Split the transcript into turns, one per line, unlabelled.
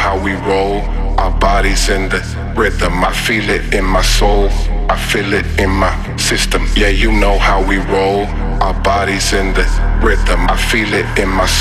how we roll. Our bodies in the rhythm. I feel it in my soul. I feel it in my system. Yeah, you know how we roll. Our bodies in the rhythm. I feel it in my